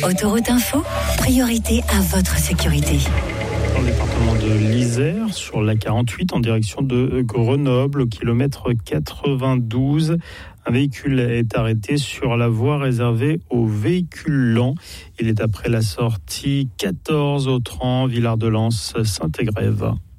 Autoroute Info, priorité à votre sécurité. Dans le département de l'Isère, sur la 48 en direction de Grenoble, au kilomètre 92, un véhicule est arrêté sur la voie réservée aux véhicules lents. Il est après la sortie 14 Autran, Villard-de-Lans, Saint-Égrève.